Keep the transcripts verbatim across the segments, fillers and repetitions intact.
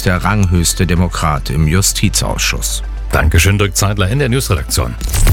der ranghöchste Demokrat im Justizausschuss. Dankeschön, Dirk Zeitler in der Newsredaktion.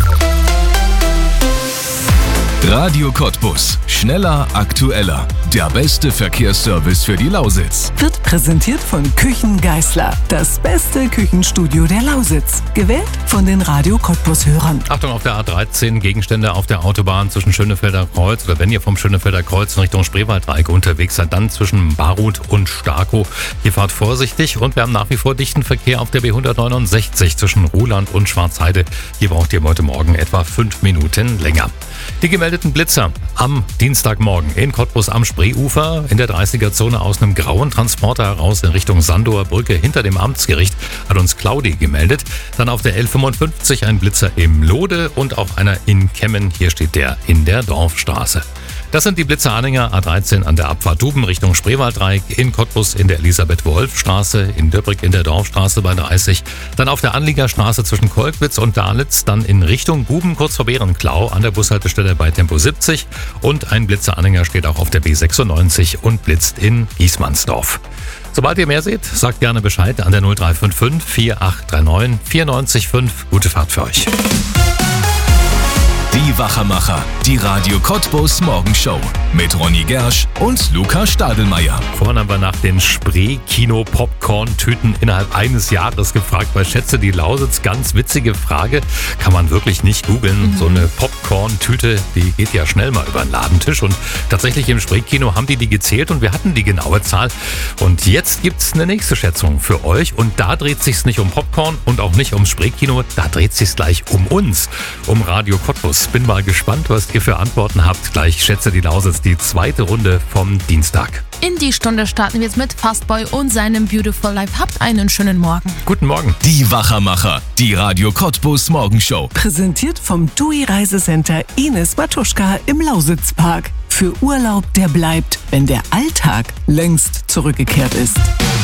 Radio Cottbus. Schneller, aktueller. Der beste Verkehrsservice für die Lausitz. Wird präsentiert von Küchen Geisler. Das beste Küchenstudio der Lausitz. Gewählt von den Radio Cottbus-Hörern. Achtung auf der A dreizehn, Gegenstände auf der Autobahn zwischen Schönefelder Kreuz oder wenn ihr vom Schönefelder Kreuz in Richtung Spreewaldreieck unterwegs seid, dann zwischen Barut und Starkow. Hier fahrt vorsichtig und wir haben nach wie vor dichten Verkehr auf der B hundertneunundsechzig zwischen Ruhland und Schwarzheide. Hier braucht ihr heute Morgen etwa fünf Minuten länger. Die gemeldeten Blitzer am Dienstagmorgen in Cottbus am Spreeufer in der dreißiger-Zone aus einem grauen Transporter heraus in Richtung Sandower Brücke hinter dem Amtsgericht hat uns Claudi gemeldet. Dann auf der L fünfundfünfzig ein Blitzer im Lode und auch einer in Kemmen. Hier steht der in der Dorfstraße. Das sind die Blitzer-Anhänger A dreizehn an der Abfahrt Duben Richtung Spreewaldreieck, in Cottbus in der Elisabeth-Wolf-Straße, in Döbrick in der Dorfstraße bei dreißig, dann auf der Anliegerstraße zwischen Kolkwitz und Dalitz, dann in Richtung Guben kurz vor Bärenklau an der Bushaltestelle bei Tempo siebzig und ein Blitzer-Anhänger steht auch auf der B sechsundneunzig und blitzt in Giesmannsdorf. Sobald ihr mehr seht, sagt gerne Bescheid an der null drei fünf fünf vier acht drei neun vier neun fünf. Gute Fahrt für euch. Die Wachermacher, die Radio Cottbus Morgenshow mit Ronny Gersch und Luca Stadelmeier. Vorhin haben wir nach den Spree-Kino-Popcorn-Tüten innerhalb eines Jahres gefragt, weil Schätze die Lausitz, ganz witzige Frage, kann man wirklich nicht googeln. Mhm. So eine Popcorn-Tüte, die geht ja schnell mal über den Ladentisch und tatsächlich im Spree-Kino haben die die gezählt und wir hatten die genaue Zahl. Und jetzt gibt's eine nächste Schätzung für euch und da dreht sich's nicht um Popcorn und auch nicht ums Spree-Kino, da dreht sich's gleich um uns, um Radio Cottbus. Bin mal gespannt, was ihr für Antworten habt. Gleich schätze die Lausitz die zweite Runde vom Dienstag. In die Stunde starten wir jetzt mit Fastboy und seinem Beautiful Life. Habt einen schönen Morgen. Guten Morgen. Die Wachermacher, die Radio Cottbus Morgenshow. Präsentiert vom T U I Reisecenter Ines Matuschka im Lausitzpark. Für Urlaub, der bleibt, wenn der Alltag längst zurückgekehrt ist.